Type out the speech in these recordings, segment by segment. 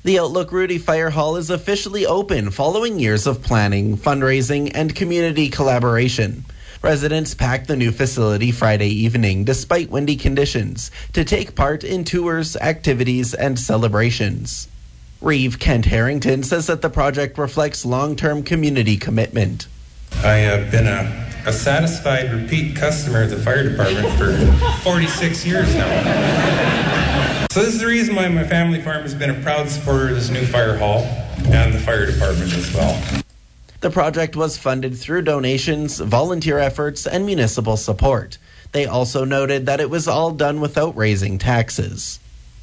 The Outlook Rudy Fire Hall is officially open following years of planning, fundraising, and community collaboration. Residents packed the new facility Friday evening, despite windy conditions, to take part in tours, activities, and celebrations. Reeve Kent Harrington says that the project reflects long-term community commitment. I have been a satisfied repeat customer of the fire department for 46 years now. So this is the reason why my family farm has been a proud supporter of this new fire hall and the fire department as well. The project was funded through donations, volunteer efforts, and municipal support. They also noted that it was all done without raising taxes.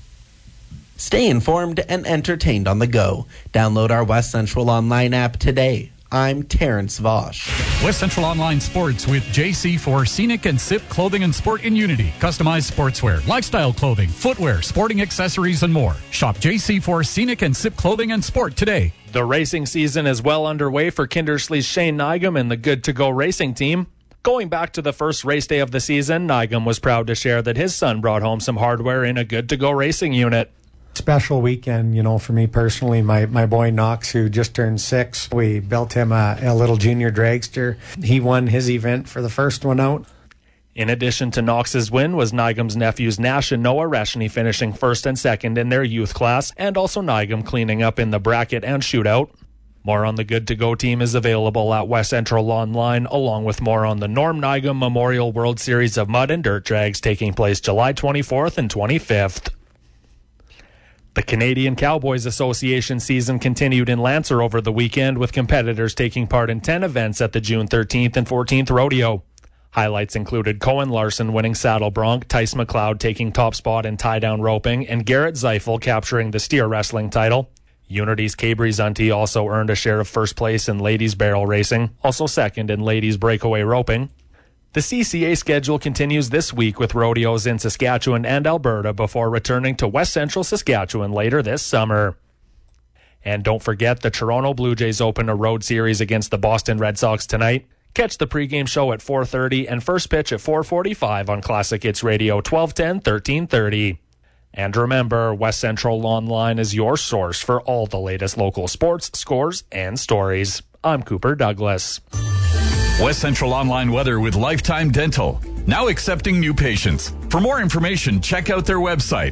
Stay informed and entertained on the go. Download our West Central Online app today. I'm Terrence Vosch. West Central Online Sports with JC for Scenic and SIP Clothing and Sport in Unity. Customized sportswear, lifestyle clothing, footwear, sporting accessories, and more. Shop JC for Scenic and SIP Clothing and Sport today. The racing season is well underway for Kindersley's Shane Nygam and the Good To Go racing team. Going back to the first race day of the season, Nygam was proud to share that his son brought home some hardware in a Good To Go racing unit. Special weekend, for me personally. My boy Knox, who just turned 6, we built him a little junior dragster. He won his event for the first one out. In addition to Knox's win was Nygam's nephews Nash and Noah Reshny finishing first and second in their youth class, and also Nygam cleaning up in the bracket and shootout. More on the Good To Go team is available at West Central Online, along with more on the Norm Nygam Memorial World Series of Mud and Dirt Drags taking place July 24th and 25th. The Canadian Cowboys Association season continued in Lancer over the weekend, with competitors taking part in 10 events at the June 13th and 14th rodeo. Highlights included Cohen Larson winning Saddle Bronc, Tice McLeod taking top spot in tie-down roping, and Garrett Zeifel capturing the steer wrestling title. Unity's Cabri Zunti also earned a share of first place in ladies barrel racing, also second in ladies breakaway roping. The CCA schedule continues this week with rodeos in Saskatchewan and Alberta before returning to West Central Saskatchewan later this summer. And don't forget, the Toronto Blue Jays open a road series against the Boston Red Sox tonight. Catch the pregame show at 4:30 and first pitch at 4:45 on Classic Hits Radio 1210, 1330. And remember, West Central Online is your source for all the latest local sports, scores, and stories. I'm Cooper Douglas. West Central Online weather with Lifetime Dental. Now accepting new patients. For more information, check out their website,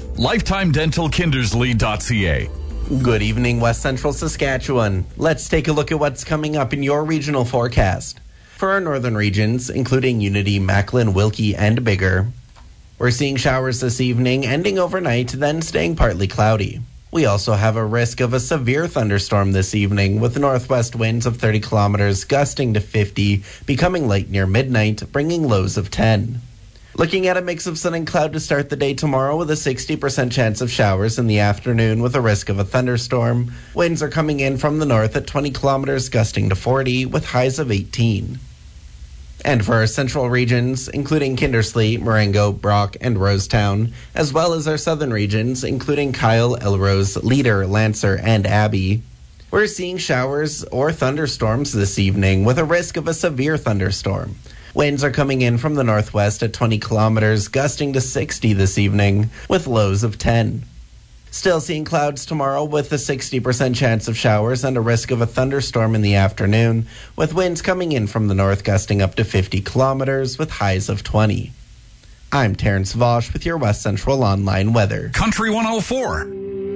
lifetimedentalkindersley.ca. Good evening, West Central Saskatchewan. Let's take a look at what's coming up in your regional forecast. For our northern regions, including Unity, Macklin, Wilkie, and Biggar, we're seeing showers this evening, ending overnight, then staying partly cloudy. We also have a risk of a severe thunderstorm this evening, with northwest winds of 30 kilometers gusting to 50, becoming light near midnight, bringing lows of 10. Looking at a mix of sun and cloud to start the day tomorrow, with a 60% chance of showers in the afternoon with a risk of a thunderstorm. Winds are coming in from the north at 20 kilometers gusting to 40, with highs of 18. And for our central regions, including Kindersley, Marengo, Brock, and Rosetown, as well as our southern regions, including Kyle, Elrose, Leader, Lancer, and Abbey, we're seeing showers or thunderstorms this evening with a risk of a severe thunderstorm. Winds are coming in from the northwest at 20 kilometers, gusting to 60 this evening, with lows of 10. Still seeing clouds tomorrow with a 60% chance of showers and a risk of a thunderstorm in the afternoon, with winds coming in from the north gusting up to 50 kilometers with highs of 20. I'm Terrence Vosch with your West Central Online weather. Country 104.